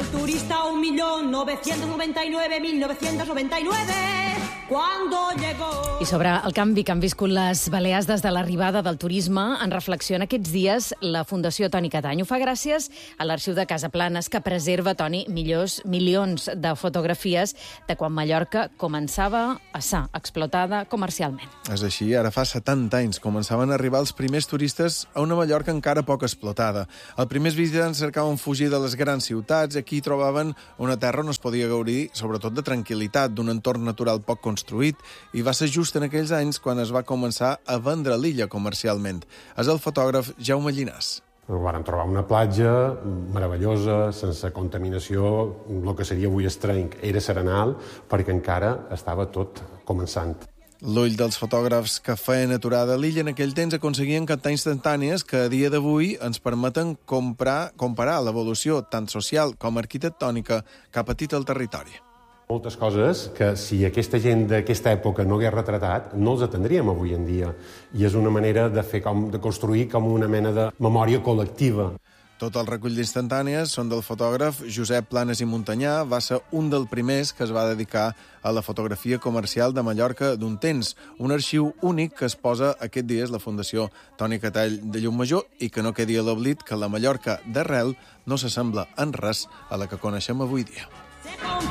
turista 1.999.999 cuando llegó. I sobre el canvi que han viscut les Balears des de l'arribada del turisme, en reflexiona aquests dies la Fundació Toni Catany. Ho fa gràcies a l'Arxiu de Casaplanes, que preserva, Toni, milions de fotografies de quan Mallorca començava a ser explotada comercialment. És així, ara fa 70 anys començaven a arribar els primers turistes a una Mallorca encara poc explotada. Els primers visitants cercaven fugir de les grans ciutats, aquí trobaven una terra on es podia gaudir, sobretot de tranquil·litat, d'un entorn natural poc construït, i va ser just en aquells anys quan es va començar a vendre l'illa comercialment. És el fotògraf Jaume Llinàs. Vàrem trobar una platja meravellosa, sense contaminació, el que seria avui estrenc era serenal, perquè encara estava tot començant. L'ull dels fotògrafs que feien aturada a l'illa en aquell temps aconseguien captar instantànies que a dia d'avui ens permeten comparar l'evolució tant social com arquitectònica que ha patit el territori. Moltes coses que, si aquesta gent d'aquesta època no hagués retratat, no els atendríem avui en dia. I és una manera de construir com una mena de memòria col·lectiva. Tot el recull d'instantànies són del fotògraf Josep Planes i Montanyà. Va ser un dels primers que es va dedicar a la fotografia comercial de Mallorca d'un temps. Un arxiu únic que es posa aquest dies la Fundació Toni Catany de Llucmajor i que no quedi a l'oblit que la Mallorca d'arrel no s'assembla en res a la que coneixem avui dia.